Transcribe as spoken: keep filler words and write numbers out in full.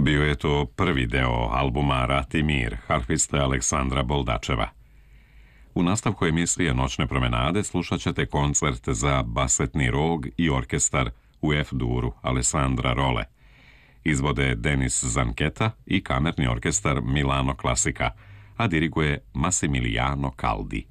Bio je to prvi deo albuma Rat i mir, harfiste Aleksandra Boldačeva. U nastavku emisije Noćne promenade slušat ćete koncert za basetni rog i orkestar u F-duru Alessandra Role. Izvode Denis Zanketa i kamerni orkestar Milano Klasika, a diriguje Massimiliano Caldi.